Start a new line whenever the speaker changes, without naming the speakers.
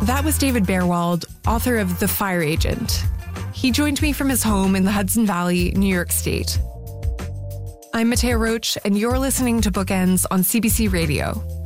That was David Bearwald, author of The Fire Agent. He joined me from his home in the Hudson Valley, New York State. I'm Matea Roach, and you're listening to Bookends on CBC Radio.